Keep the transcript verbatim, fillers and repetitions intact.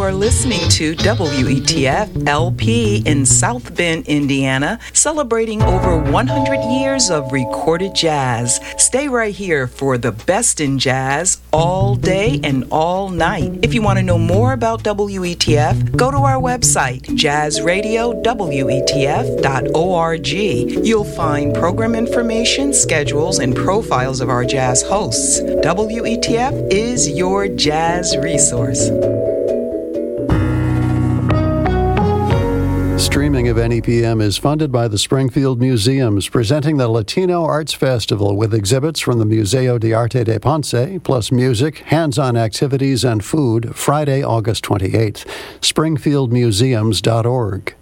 are listening to W E T F L P in South Bend, Indiana, celebrating over one hundred years of recorded jazz. Stay right here for the best in jazz all day and all night. If you want to know more about W E T F, go to our website, jazz radio w e t f dot org. You'll find program information, schedules, and profiles of our jazz hosts. W E T F is your jazz resource. Streaming of N E P M is funded by the Springfield Museums, presenting the Latino Arts Festival with exhibits from the Museo de Arte de Ponce, plus music, hands-on activities, and food, Friday, August twenty-eighth. springfield museums dot org.